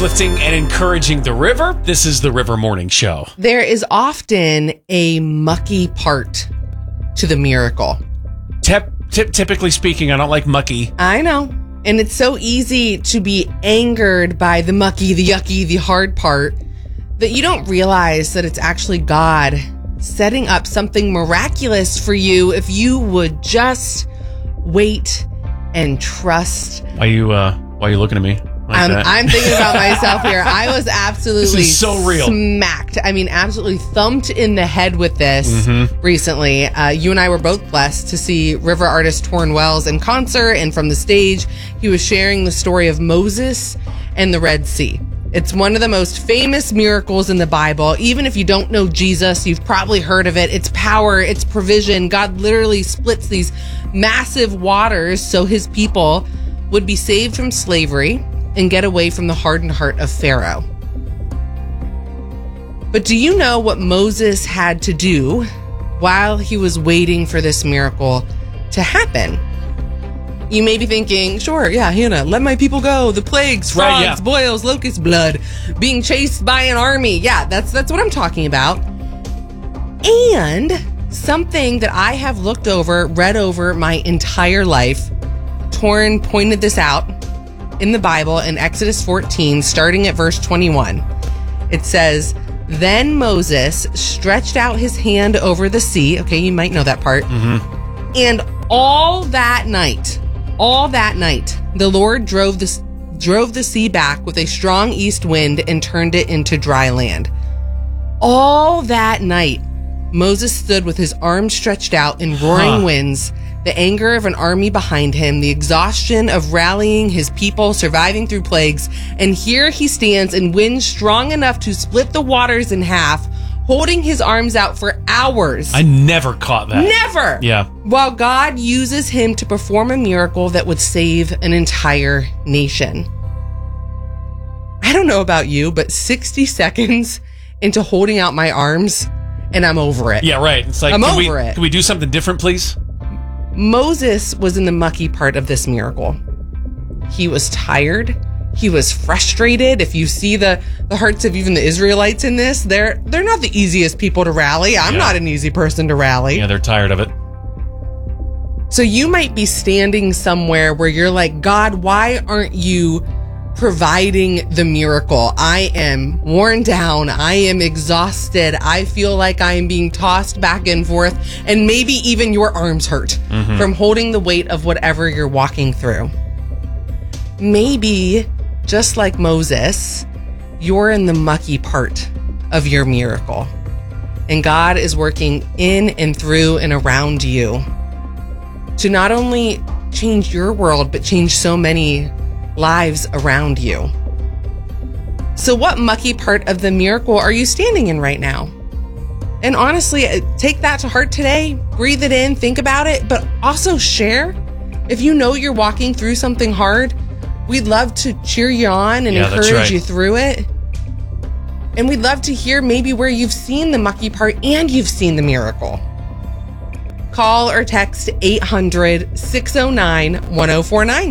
uplifting and encouraging the river. This is the River Morning Show. There is often a mucky part to the miracle. Typically speaking, I don't like mucky. I know. And it's so easy to be angered by the mucky, the yucky, the hard part that you don't realize that it's actually God setting up something miraculous for you if you would just wait and trust. Why you looking at me like that? I'm thinking about myself here. I was absolutely this is so real. Smacked. I mean, absolutely thumped in the head with this recently. You and I were both blessed to see river artist Torrin Wells in concert, and from the stage, he was sharing the story of Moses and the Red Sea. It's one of the most famous miracles in the Bible. Even if you don't know Jesus, you've probably heard of it. It's power, it's provision. God literally splits these massive waters so his people would be saved from slavery and get away from the hardened heart of Pharaoh. But do you know what Moses had to do while he was waiting for this miracle to happen? You may be thinking, sure, yeah, Hannah, let my people go. The plagues, frogs, boils, locust blood, being chased by an army. Yeah, that's what I'm talking about. And something that I have read over my entire life, Torrin pointed this out in the Bible in Exodus 14, starting at verse 21. It says, "Then Moses stretched out his hand over the sea." Okay, you might know that part. And all that night, the Lord drove the sea back with a strong east wind and turned it into dry land. All that night, Moses stood with his arms stretched out in roaring winds, the anger of an army behind him, the exhaustion of rallying his people, surviving through plagues. And here he stands in winds strong enough to split the waters in half, holding his arms out for hours. I never caught that. Never. Yeah. While God uses him to perform a miracle that would save an entire nation. I don't know about you, but 60 seconds into holding out my arms, and I'm over it. Yeah, right. It's like, I'm over it. Can we do something different, please? Moses was in the mucky part of this miracle. He was tired. He was frustrated. If you see the hearts of even the Israelites in this, they're not the easiest people to rally. I'm not an easy person to rally. Yeah, they're tired of it. So you might be standing somewhere where you're like, God, why aren't you providing the miracle? I am worn down. I am exhausted. I feel like I am being tossed back and forth. And maybe even your arms hurt from holding the weight of whatever you're walking through. Maybe, just like Moses, you're in the mucky part of your miracle. And God is working in and through and around you to not only change your world, but change so many lives around you. So what mucky part of the miracle are you standing in right now? And honestly, take that to heart today, breathe it in, think about it, but also share. If you know you're walking through something hard, we'd love to cheer you on and encourage you through it. And we'd love to hear maybe where you've seen the mucky part and you've seen the miracle. Call or text 800-609-1049.